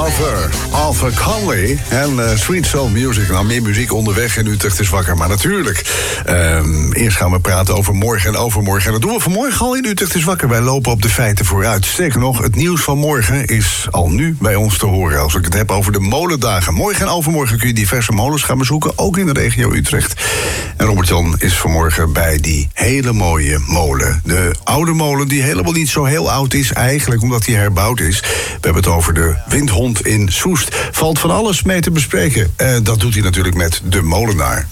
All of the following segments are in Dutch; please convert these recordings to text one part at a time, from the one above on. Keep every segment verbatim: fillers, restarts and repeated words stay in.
Arthur, Arthur Conley en uh, Sweet Soul Music. Nou, meer muziek onderweg in Utrecht is wakker, maar natuurlijk. Uh, eerst gaan we praten over morgen en overmorgen. En dat doen we vanmorgen al in Utrecht is wakker. Wij lopen op de feiten vooruit. Sterker nog, het nieuws van morgen is al nu bij ons te horen. Als ik het heb over de molendagen. Morgen en overmorgen kun je diverse molens gaan bezoeken, ook in de regio Utrecht. En Robert-Jan is vanmorgen bij die hele mooie molen. De oude molen die helemaal niet zo heel oud is, eigenlijk omdat die herbouwd is. We hebben het over de Windhond in Soest. Valt van alles mee te bespreken. Uh, dat doet hij natuurlijk met de molenaar.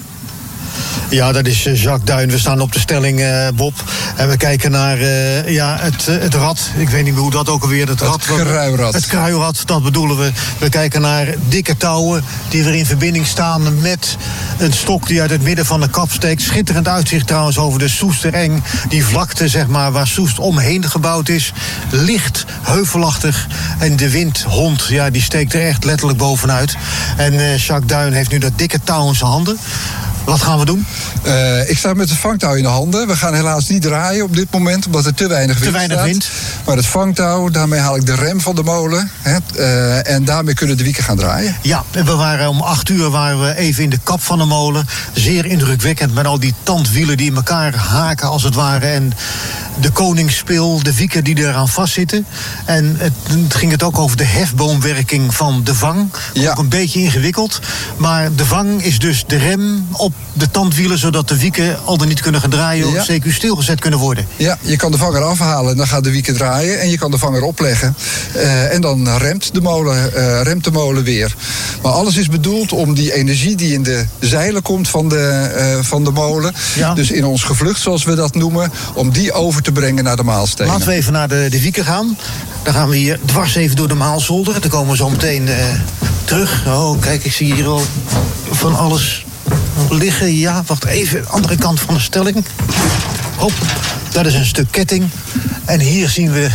Ja, dat is Jacques Duin. We staan op de stelling, uh, Bob. En we kijken naar uh, ja, het, uh, het rad. Ik weet niet meer hoe dat ook alweer... Het, het kruirad. Het kruirad, dat bedoelen we. We kijken naar dikke touwen die weer in verbinding staan met een stok die uit het midden van de kap steekt. Schitterend uitzicht trouwens over de Soestereng. Die vlakte, zeg maar, waar Soest omheen gebouwd is. Licht, heuvelachtig. En de windhond, ja, die steekt er echt letterlijk bovenuit. En uh, Jacques Duin heeft nu dat dikke touw in zijn handen. Wat gaan we doen? Uh, ik sta met het vangtouw in de handen. We gaan helaas niet draaien op dit moment, omdat er te weinig wind te weinig staat. Wind. Maar het vangtouw, daarmee haal ik de rem van de molen. Hè, uh, en daarmee kunnen de wieken gaan draaien. Ja, we waren om acht uur waren we even in de kap van de molen. Zeer indrukwekkend met al die tandwielen die in elkaar haken als het ware. En de koningsspil, de wieken die eraan vastzitten. En het, het ging het ook over de hefboomwerking van de vang. Ja. Ook een beetje ingewikkeld. Maar de vang is dus de rem op de tandwielen, zodat de wieken al dan niet kunnen gaan draaien of ja. C Q stilgezet kunnen worden. Ja, je kan de vanger afhalen en dan gaat de wieken draaien. En je kan de vanger opleggen. Uh, en dan remt de, molen, uh, remt de molen weer. Maar alles is bedoeld om die energie die in de zeilen komt van de, uh, van de molen. Ja. Dus in ons gevlucht, zoals we dat noemen, om die over te brengen naar de Maalstenen. Laten we even naar de, de wieken gaan. Dan gaan we hier dwars even door de Maalzolder. Dan komen we zo meteen uh, terug. Oh, kijk, ik zie hier al van alles liggen. Ja, wacht even. Andere kant van de stelling. Hop, dat is een stuk ketting. En hier zien we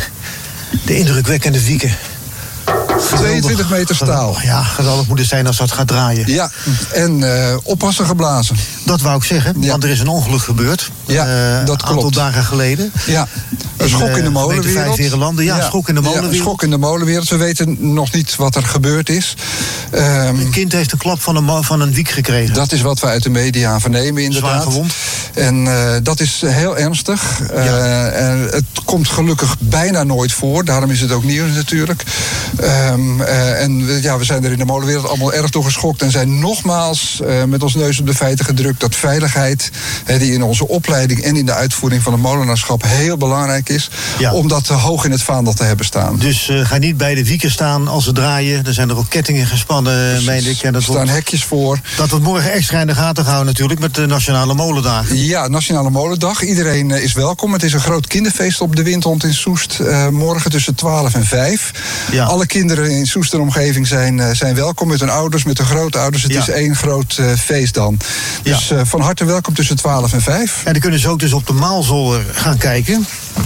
de indrukwekkende wieken. tweeëntwintig meter staal. Ja, geweldig moet het zijn als dat gaat draaien. Ja, en uh, oppassen geblazen. Dat wou ik zeggen, ja. Want er is een ongeluk gebeurd. Ja, uh, dat klopt. Een aantal dagen geleden. Ja, een schok in de molenwereld. Ja, ja, schok in de molenwereld. Ja, een schok in de molenwereld. We weten nog niet wat er gebeurd is. Um, een kind heeft een klap van een, van een wiek gekregen. Dat is wat we uit de media vernemen, inderdaad. Zwaar gewond. En uh, dat is heel ernstig. Uh, ja. En het komt gelukkig bijna nooit voor. Daarom is het ook nieuws natuurlijk. Um, uh, en ja, we zijn er in de molenwereld allemaal erg door geschokt. En zijn nogmaals uh, met ons neus op de feiten gedrukt dat veiligheid, uh, die in onze opleiding en in de uitvoering van het molenaarschap heel belangrijk is. Ja. Om dat uh, hoog in het vaandel te hebben staan. Dus uh, ga niet bij de wieken staan als ze draaien. Er zijn er ook kettingen gespannen, meen ik. En dat er staan wordt, hekjes voor. Dat wordt morgen extra in de gaten gehouden natuurlijk met de Nationale Molendag. Ja, Nationale Molendag. Iedereen uh, is welkom. Het is een groot kinderfeest op de Windhond in Soest. Uh, morgen tussen twaalf en vijf. Ja. Alle kinderen in Soest en omgeving zijn, uh, zijn welkom met hun ouders, met hun grootouders. Het ja. is één groot uh, feest dan. Dus ja. uh, van harte welkom tussen twaalf en vijf. En dan kunnen ze ook dus op de Maalzolder gaan kijken.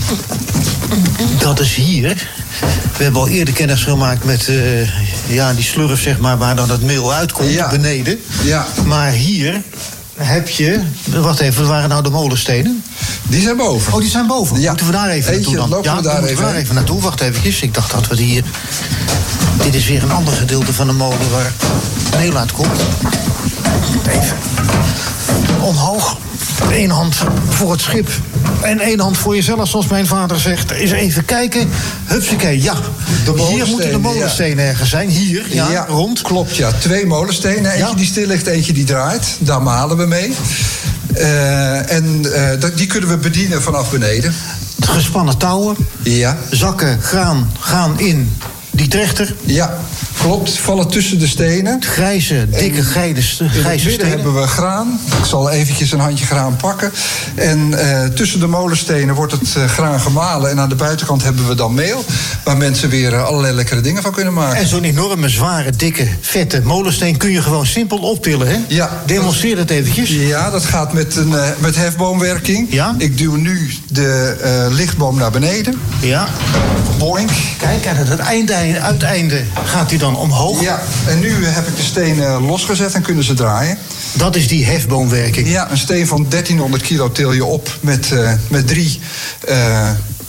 Dat is hier. We hebben al eerder kennis gemaakt met uh, ja, die slurf, zeg maar, waar dan het meel uitkomt, ja. beneden. Ja. Maar hier heb je... Wacht even, wat waren nou de molenstenen? Die zijn boven. Oh, die zijn boven. Ja. Moeten we daar even Eentje, naartoe dan? Lopen ja, we daar moeten even, we daar even naartoe. Wacht even. Ik dacht dat we hier... Dit is weer een ander gedeelte van de molen waar meel uitkomt. Even omhoog. Eén hand voor het schip en één hand voor jezelf, zoals mijn vader zegt. Eens even kijken. Hupsakee, ja. Hier moeten de molenstenen ja. ergens zijn. Hier, ja, ja, rond. Klopt, ja. Twee molenstenen. Eentje ja. die stil ligt, eentje die draait. Daar malen we mee. Uh, en uh, die kunnen we bedienen vanaf beneden. Gespannen touwen. Ja. Zakken graan gaan in die trechter. Ja, klopt. Vallen tussen de stenen. Grijze, dikke, grijze stenen. In het midden hebben we graan. Ik zal eventjes een handje graan pakken. En uh, tussen de molenstenen wordt het uh, graan gemalen. En aan de buitenkant hebben we dan meel. Waar mensen weer uh, allerlei lekkere dingen van kunnen maken. En zo'n enorme, zware, dikke, vette molensteen kun je gewoon simpel optillen, hè? Ja. Demonstreer het eventjes. Ja, dat gaat met, een, uh, met hefboomwerking. Ja. Ik duw nu de uh, lichtboom naar beneden. Ja. Boink. Kijk, en het einde, uiteinde gaat hij dan omhoog. Ja, en nu heb ik de stenen losgezet en kunnen ze draaien. Dat is die hefboomwerking. Ja, een steen van dertienhonderd kilo til je op met, uh, met drie uh,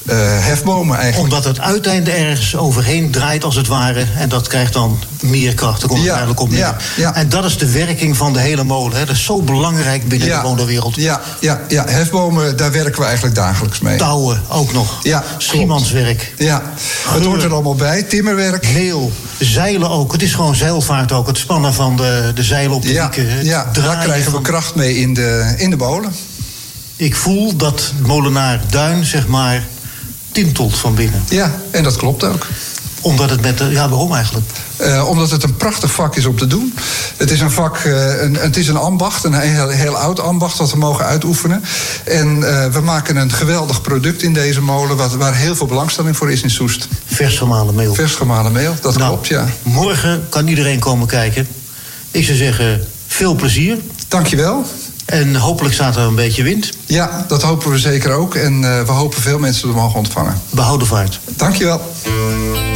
uh, hefbomen eigenlijk. Omdat het uiteinde ergens overheen draait als het ware. En dat krijgt dan meer kracht. Daar komt het Ja, eigenlijk op neer. ja, ja. En dat is de werking van de hele molen. Hè. Dat is zo belangrijk binnen Ja, de wonderwereld. Ja, ja, ja, hefbomen, daar werken we eigenlijk dagelijks mee. Touwen ook nog. Ja, Schiemanswerk. Ja, het hoort er allemaal bij. Timmerwerk. Meel, zeilen ook. Het is gewoon zeilvaart ook. Het spannen van de, de zeilen op de Ja, wieken. Het ja, daar draaien krijgen we van- kracht mee in de, in de molen. Ik voel dat molenaar Duin, zeg maar, tintelt van binnen. Ja, en dat klopt ook. Omdat het met de... Ja, waarom eigenlijk? Uh, omdat het een prachtig vak is om te doen. Het is een vak, uh, een, het is een ambacht, een heel, heel oud ambacht dat we mogen uitoefenen. En uh, we maken een geweldig product in deze molen, wat, waar heel veel belangstelling voor is in Soest. Vers gemalen meel. Vers gemalen meel, dat Nou, klopt, ja. Morgen kan iedereen komen kijken. Ik zou zeggen, veel plezier. Dankjewel. En hopelijk staat er een beetje wind. Ja, dat hopen we zeker ook. En uh, we hopen veel mensen te mogen ontvangen. Behouden vaart. Dankjewel.